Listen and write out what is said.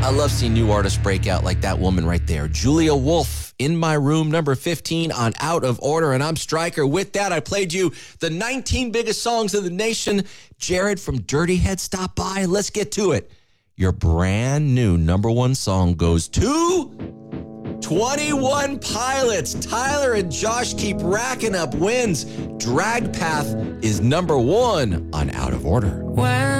I love seeing new artists break out like that woman right there. Julia Wolf, In My Room, number 15 on Out of Order. And I'm Stryker. With that, I played you the 19 biggest songs of the nation. Jared from Dirty Head stopped by. Let's get to it. Your brand new number one song goes to 21 Pilots. Tyler and Josh keep racking up wins. Drag Path is number one on Out of Order.